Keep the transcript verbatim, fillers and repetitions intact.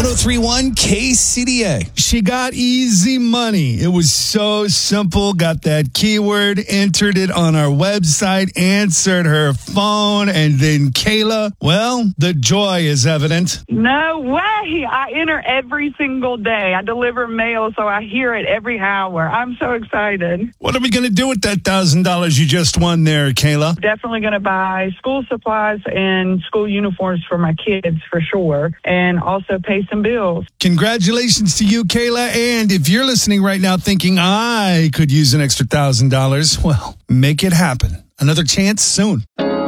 oh three one K C D A. She got easy money. It was so simple. Got that keyword, entered it on our website, answered her phone, and then Kayla, well, the joy is evident. No way. I enter every single day. I deliver mail, so I hear it every hour. I'm so excited. What are we going to do with that one thousand dollars you just won there, Kayla? Definitely going to buy school supplies and school uniforms for my kids for sure, and also pay some bills. Congratulations to you, Kayla. And if you're listening right now thinking I could use an extra one thousand dollars, well, make it happen. Another chance soon.